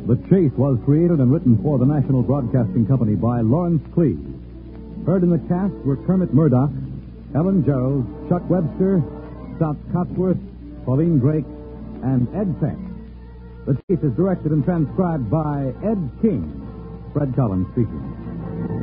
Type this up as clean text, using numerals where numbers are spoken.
The Chase was created and written for the National Broadcasting Company by Lawrence Cleave. Heard in the cast were Kermit Murdoch, Ellen Gerald, Chuck Webster, Scott Cotsworth, Pauline Drake, and Ed Peck. The Chase is directed and transcribed by Ed King. Fred Collins speaking.